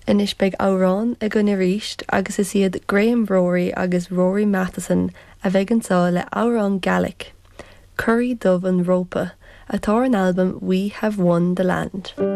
Inis beag árán a go ríist agus is iad Graham Rory agus Rory Matheson a bheith an sá le árán Gaelic. Curry Dubh an Rópa, atá an album We Have Won the Land.